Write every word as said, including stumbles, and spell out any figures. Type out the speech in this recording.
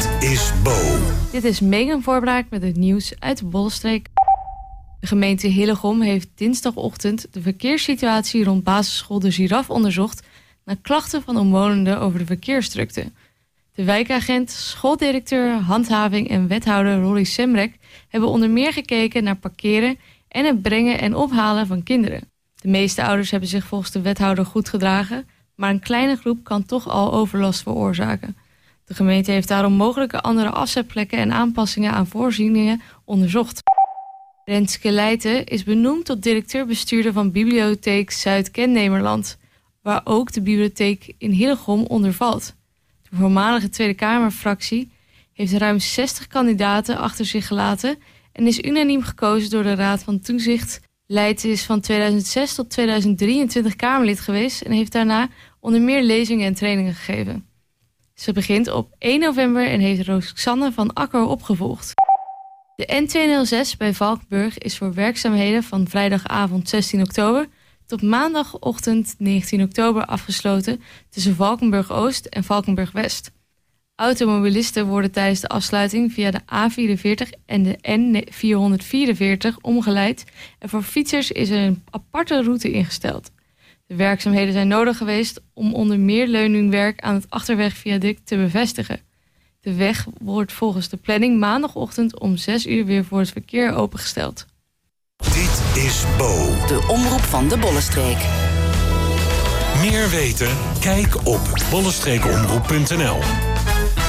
Dit is Bo. Dit is Megan Voorbraak met het nieuws uit de Bollenstreek. De gemeente Hillegom heeft dinsdagochtend de verkeerssituatie rond basisschool De Giraf onderzocht naar klachten van omwonenden over de verkeersdrukte. De wijkagent, schooldirecteur, handhaving en wethouder Rolly Semrek hebben onder meer gekeken naar parkeren en het brengen en ophalen van kinderen. De meeste ouders hebben zich volgens de wethouder goed gedragen, maar een kleine groep kan toch al overlast veroorzaken. De gemeente heeft daarom mogelijke andere afzetplekken en aanpassingen aan voorzieningen onderzocht. Renske Leijten is benoemd tot directeur-bestuurder van Bibliotheek Zuid-Kennemerland, waar ook de bibliotheek in Hillegom onder valt. De voormalige Tweede Kamerfractie heeft ruim zestig kandidaten achter zich gelaten en is unaniem gekozen door de Raad van Toezicht. Leijten is van tweeduizend zes tot tweeduizend drieëntwintig Kamerlid geweest en heeft daarna onder meer lezingen en trainingen gegeven. Ze begint op één november en heeft Roxanne van Akker opgevolgd. De N tweehonderdzes bij Valkenburg is voor werkzaamheden van vrijdagavond zestien oktober tot maandagochtend negentien oktober afgesloten tussen Valkenburg-Oost en Valkenburg-West. Automobilisten worden tijdens de afsluiting via de A vierenveertig en de N vierhonderdvierenveertig omgeleid en voor fietsers is er een aparte route ingesteld. De werkzaamheden zijn nodig geweest om onder meer leuningwerk aan het achterwegviaduct te bevestigen. De weg wordt volgens de planning maandagochtend om zes uur weer voor het verkeer opengesteld. Dit is Bo. De omroep van de Bollenstreek. Meer weten? Kijk op bollenstreekomroep punt n l.